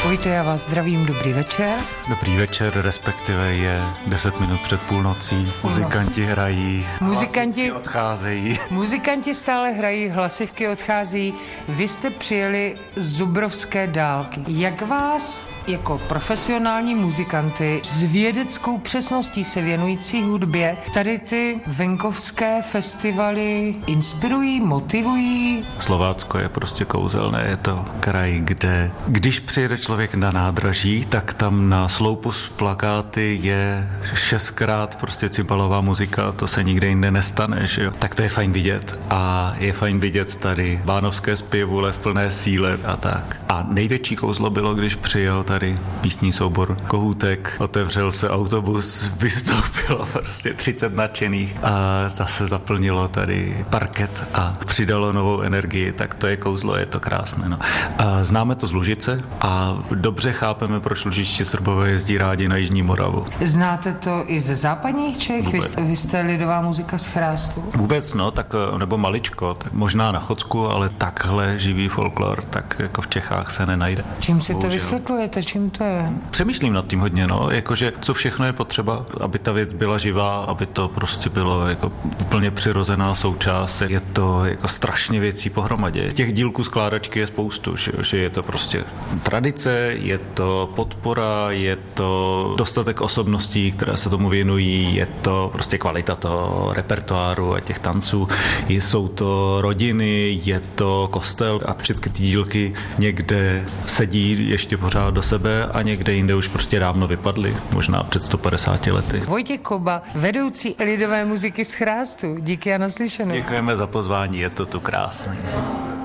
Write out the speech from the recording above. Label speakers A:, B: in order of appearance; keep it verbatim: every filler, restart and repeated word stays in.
A: Vojto, já vás zdravím, dobrý večer.
B: Dobrý večer, respektive je deset minut před půlnocí. Muzikanti hrají,
A: Muzikanti
B: odcházejí.
A: Muzikanti stále hrají, hlasivky odchází. Vy jste přijeli z Zubrovské dálky. Jak vás jako profesionální muzikanty s vědeckou přesností se věnující hudbě tady ty venkovské festivaly inspirují, motivují?
B: Slovácko je prostě kouzelné, je to kraj, kde když přijede člověk na nádraží, tak tam na sloupu z plakáty je šestkrát prostě cymbalová muzika, to se nikde jinde nestane, že jo? Tak to je fajn vidět a je fajn vidět tady bánovské zpěvule v plné síle a tak. A největší kouzlo bylo, když přijel tady místní soubor Kohoutek, otevřel se autobus, vystoupilo prostě třicet nadšených a zase zaplnilo tady parket a přidalo novou energii, tak to je kouzlo, je to krásné. No. A známe to z Lužice a dobře chápeme, proč lužičtí Srbové jezdí rádi na Jižní Moravu.
A: Znáte to i ze západních Čech? Vy jste, vy jste lidová muzika z Chrástu?
B: Vůbec no, tak nebo maličko, tak možná na Chodsku, ale takhle živý folklor, tak jako v Čechách se nenajde.
A: Čím si to vysvětlujete, čím to je?
B: Přemýšlím nad tím hodně, no, jakože co všechno je potřeba, aby ta věc byla živá, aby to prostě bylo jako úplně přirozená součást. Je to jako strašně věcí pohromadě. Těch dílků skládačky je spoustu, že, že je to prostě tradice, je to podpora, je to dostatek osobností, které se tomu věnují, je to prostě kvalita toho repertoáru a těch tanců, jsou to rodiny, je to kostel a všechny ty dílky někde sedí ještě pořád do sebe a někde jinde už prostě dávno vypadly, možná před sto padesáti lety.
A: Vojtěch Koba, vedoucí lidové muziky z Chrástu. Díky a naslyšenou.
B: Děkujeme za pozvání, je to tu krásné.